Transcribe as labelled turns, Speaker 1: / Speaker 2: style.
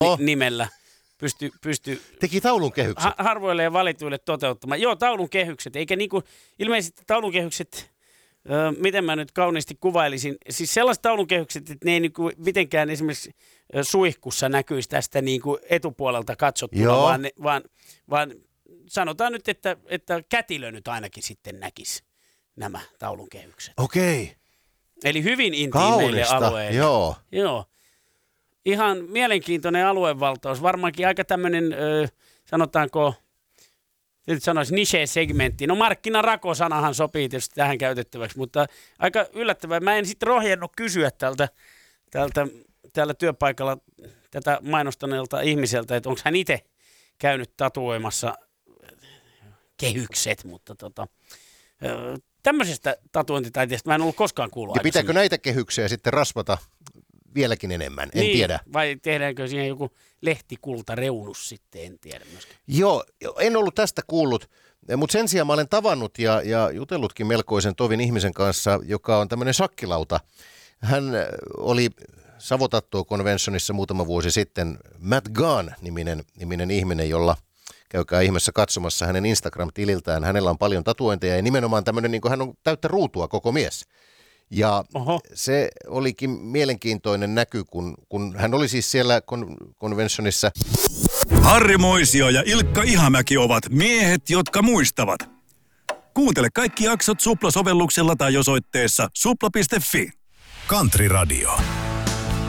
Speaker 1: nimellä pysty
Speaker 2: Teki taulun kehykset.
Speaker 1: Harvoille ja valituille toteuttamaan. Joo, taulun kehykset. Eikä niinku, ilmeisesti taulun kehykset, miten mä nyt kauniisti kuvailisin, siis sellaiset taulun kehykset, että ne ei niinku mitenkään esimerkiksi suihkussa näkyisi tästä niinku etupuolelta katsottuna, vaan sanotaan nyt, että kätilö nyt ainakin sitten näkisi nämä taulun kehykset.
Speaker 2: Okei.
Speaker 1: Eli hyvin intiimeille alueille.
Speaker 2: Joo.
Speaker 1: Ihan mielenkiintoinen aluevaltaus. Varmaankin aika tämmöinen, sanotaanko, nyt sanoisi niche-segmentti. No markkinarako-sanahan sopii tietysti tähän käytettäväksi, mutta aika yllättävää. Mä en sitten rohjennut kysyä täällä työpaikalla tätä mainostaneelta ihmiseltä, että onko hän itse käynyt tatuoimassa kehykset, mutta tämmöisestä tatuointitaiteesta mä en ollut koskaan kuullut.
Speaker 2: Ja pitääkö näitä kehyksiä sitten rasvata vieläkin enemmän? En tiedä.
Speaker 1: Vai tehdäänkö siihen joku lehtikultareunus sitten, en tiedä myöskään.
Speaker 2: Joo, en ollut tästä kuullut, mutta sen sijaan mä olen tavannut ja jutellutkin melkoisen tovin ihmisen kanssa, joka on tämmöinen shakkilauta. Hän oli Savotattuo Conventionissa muutama vuosi sitten Matt Gahn-niminen ihminen, jolla käykää ihmeessä katsomassa hänen Instagram-tililtään. Hänellä on paljon tatuointeja ja nimenomaan tämmöinen, niin kuin hän on täyttä ruutua koko mies. Ja se olikin mielenkiintoinen näky, kun hän oli siis siellä Conventionissa.
Speaker 3: Harri Moisio ja Ilkka Ihamäki ovat miehet, jotka muistavat. Kuuntele kaikki jaksot Supla-sovelluksella tai osoitteessa supla.fi. Country Radio.